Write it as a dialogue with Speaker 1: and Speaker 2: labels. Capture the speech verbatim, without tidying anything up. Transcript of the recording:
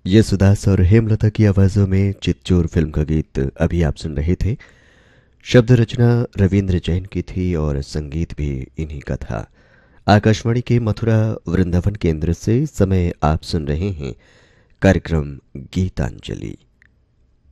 Speaker 1: यशुदास और हेमलता की आवाजों में चितचोर फिल्म का गीत अभी आप सुन रहे थे। शब्द रचना रविंद्र जैन की थी और संगीत भी इन्हीं का था। आकाशवाणी के मथुरा वृंदावन केंद्र से समय आप सुन रहे हैं कार्यक्रम गीतांजलि।